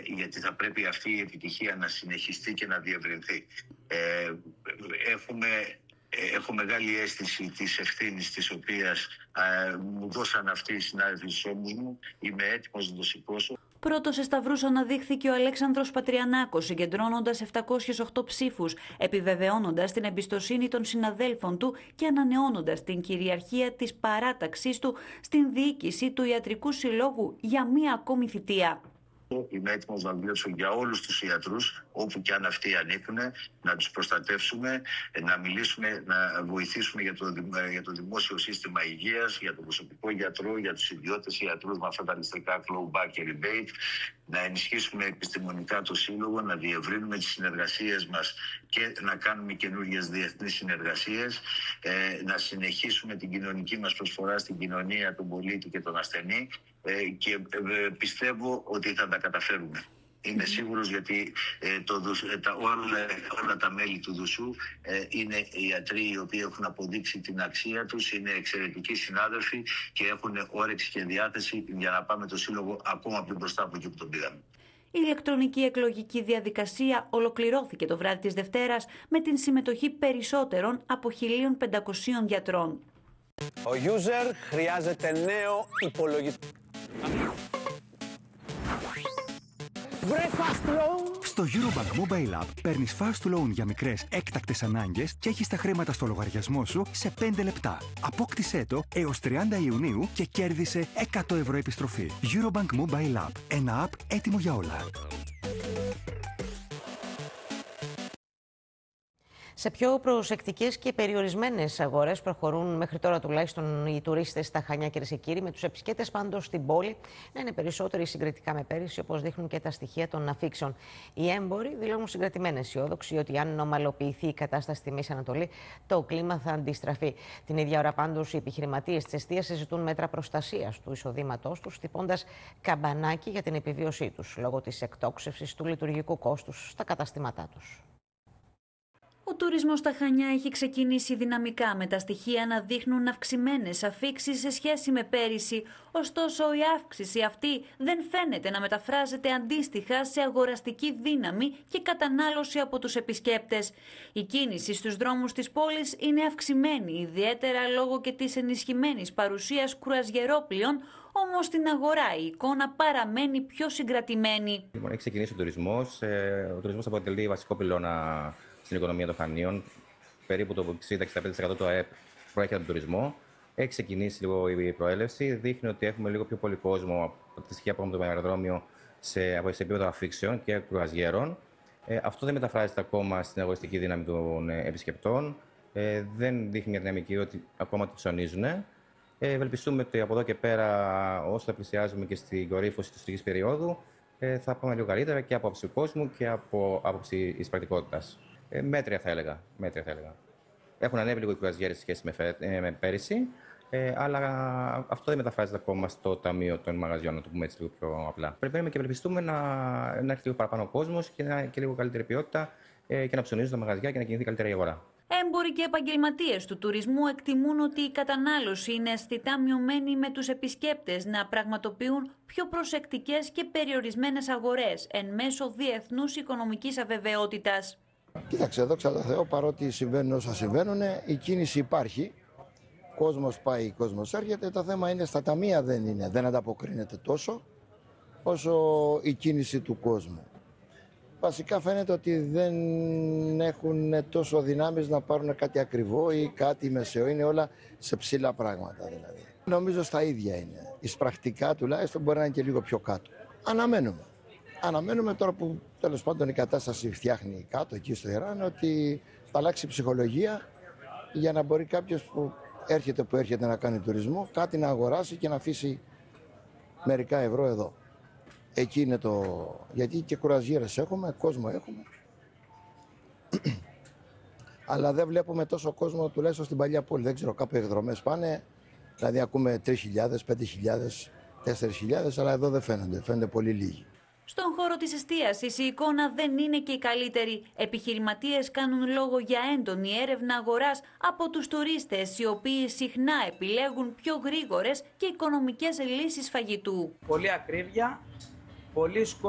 γιατί θα πρέπει αυτή η επιτυχία να συνεχιστεί και να διευρυνθεί. Έχω μεγάλη αίσθηση της ευθύνης της οποίας μου δώσαν αυτοί οι συνάδελφοι της ώμους μου. Είμαι έτοιμος να το σηκώσω. Πρώτος σε σταυρούς αναδείχθηκε ο Αλέξανδρος Πατριανάκος, συγκεντρώνοντας 708 ψήφους, επιβεβαιώνοντας την εμπιστοσύνη των συναδέλφων του και ανανεώνοντας την κυριαρχία της παράταξής του στην διοίκηση του Ιατρικού Συλλόγου για μία ακόμη θητεία. Είμαι έτοιμος να μιλήσω για όλους τους ιατρούς, όπου και αν αυτοί ανήκουν, να τους προστατεύσουμε, να μιλήσουμε, να βοηθήσουμε για το δημόσιο σύστημα υγείας, για τον προσωπικό γιατρό, για τους ιδιώτες ιατρούς με αυτά τα ληστρικά clawback και rebate, να ενισχύσουμε επιστημονικά το Σύλλογο, να διευρύνουμε τις συνεργασίες μας και να κάνουμε καινούργιες διεθνείς συνεργασίες, να συνεχίσουμε την κοινωνική μας προσφορά στην κοινωνία, τον πολίτη και τον ασθενή και πιστεύω ότι θα τα καταφέρουμε. Είμαι σίγουρος γιατί όλα τα μέλη του Δουσού είναι ιατροί οι οποίοι έχουν αποδείξει την αξία τους, είναι εξαιρετικοί συνάδελφοι και έχουν όρεξη και διάθεση για να πάμε το Σύλλογο ακόμα πιο μπροστά από εκεί που τον πήγαμε. Η ηλεκτρονική εκλογική διαδικασία ολοκληρώθηκε το βράδυ της Δευτέρας με την συμμετοχή περισσότερων από 1.500 γιατρών. Ο user χρειάζεται νέο υπολογιστή. Στο Eurobank Mobile App παίρνεις fast loan για μικρές έκτακτες ανάγκες και έχεις τα χρήματα στο λογαριασμό σου σε 5 λεπτά. Απόκτησέ το έως 30 Ιουνίου και κέρδισε 100 ευρώ επιστροφή. Eurobank Mobile App. Ένα app έτοιμο για όλα. Σε πιο προσεκτικές και περιορισμένες αγορές προχωρούν μέχρι τώρα τουλάχιστον οι τουρίστες στα Χανιά, κυρίες και κύριοι, με τους επισκέπτες πάντως στην πόλη να είναι περισσότεροι συγκριτικά με πέρυσι, όπως δείχνουν και τα στοιχεία των αφίξεων. Οι έμποροι δηλώνουν συγκρατημένα αισιόδοξοι ότι αν ομαλοποιηθεί η κατάσταση στη Μέση Ανατολή, το κλίμα θα αντιστραφεί. Την ίδια ώρα πάντως οι επιχειρηματίες της εστίασης ζητούν μέτρα προστασίας του εισοδήματός τους, χτυπώντας καμπανάκι για την επιβίωσή τους, λόγω της εκτόξευσης του λειτουργικού κόστους στα καταστήματά τους. Ο τουρισμός στα Χανιά έχει ξεκινήσει δυναμικά, με τα στοιχεία να δείχνουν αυξημένες αφίξεις σε σχέση με πέρυσι. Ωστόσο, η αύξηση αυτή δεν φαίνεται να μεταφράζεται αντίστοιχα σε αγοραστική δύναμη και κατανάλωση από τους επισκέπτες. Η κίνηση στους δρόμους της πόλης είναι αυξημένη, ιδιαίτερα λόγω και της ενισχυμένης παρουσίας κρουαζιερόπλοιων. Όμως στην αγορά η εικόνα παραμένει πιο συγκρατημένη. Λοιπόν, έχει ξεκινήσει ο τουρισμός. Ο τουρισμός αποτελεί βασικό πυλώνα στην οικονομία των Χανίων. Περίπου το 60-65% του ΑΕΠ προέρχεται από τον τουρισμό. Έχει ξεκινήσει λίγο η προέλευση. Δείχνει ότι έχουμε λίγο πιο πολύ κόσμο από τη στοιχεία που έχουμε το αεροδρόμιο σε επίπεδο αφήξεων και κρουαζιέρων. Αυτό δεν μεταφράζεται ακόμα στην αγοραστική δύναμη των επισκεπτών. Δεν δείχνει μια δυναμική ότι ακόμα τη ψωνίζουν. Ευελπιστούμε ότι από εδώ και πέρα, όσο θα πλησιάζουμε και στην κορύφωση της τουριστικής περίοδου, θα πάμε λίγο καλύτερα και από άποψη του κόσμου και από άποψη της πρακτικότητας. Μέτρια θα έλεγα. Έχουν ανέβει λίγο οι κρουαζιέρες σε σχέση με πέρυσι, αλλά αυτό δεν μεταφράζεται ακόμα στο ταμείο των μαγαζιών, να το πούμε έτσι λίγο πιο απλά. Περιμένουμε και ευελπιστούμε να έρθει λίγο παραπάνω ο κόσμος και λίγο καλύτερη ποιότητα και να ψωνίζουν τα μαγαζιά και να κινηθεί καλύτερα η αγορά. Έμποροι και επαγγελματίες του τουρισμού εκτιμούν ότι η κατανάλωση είναι αισθητά μειωμένη, με τους επισκέπτες να πραγματοποιούν πιο προσεκτικές και περιορισμένες αγορές εν μέσω διεθνούς οικονομικής αβεβαιότητας. Κοίταξε, δόξα τω Θεώ, παρότι συμβαίνουν όσα συμβαίνουν, η κίνηση υπάρχει. Κόσμος πάει, κόσμος έρχεται. Το θέμα είναι στα ταμεία δεν ανταποκρίνεται τόσο όσο η κίνηση του κόσμου. Βασικά φαίνεται ότι δεν έχουν τόσο δυνάμεις να πάρουν κάτι ακριβό ή κάτι μεσαίο. Είναι όλα σε ψηλά πράγματα δηλαδή. Νομίζω στα ίδια είναι. Εις πρακτικά τουλάχιστον μπορεί να είναι και λίγο πιο κάτω. Αναμένουμε τώρα που τέλος πάντων η κατάσταση φτιάχνει κάτω εκεί στο Ιράν, ότι θα αλλάξει η ψυχολογία για να μπορεί κάποιος που έρχεται να κάνει τουρισμό κάτι να αγοράσει και να αφήσει μερικά ευρώ εδώ. Εκεί είναι το... γιατί και κουραζιέρες έχουμε, κόσμο έχουμε. Αλλά δεν βλέπουμε τόσο κόσμο τουλάχιστον στην παλιά πόλη. Δεν ξέρω, κάπου οι εκδρομές πάνε, δηλαδή ακούμε 3.000, 5.000, 4.000, αλλά εδώ δεν φαίνονται πολύ λίγοι. Στον χώρο της εστίασης η εικόνα δεν είναι και η καλύτερη. Επιχειρηματίες κάνουν λόγο για έντονη έρευνα αγοράς από τους τουρίστες, οι οποίοι συχνά επιλέγουν πιο γρήγορες και οικονομικές λύσεις φαγητού. Πολύ ακρίβεια, πολύ